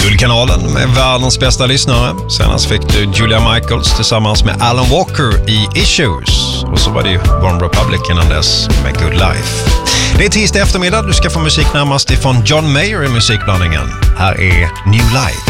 Guldkanalen med världens bästa lyssnare. Senast fick du Julia Michaels tillsammans med Alan Walker i Issues. Och så var det ju One Republic innan dess med Good Life. Det är tisdag eftermiddag. Du ska få musik närmast ifrån John Mayer i musikblandningen. Här är New Light.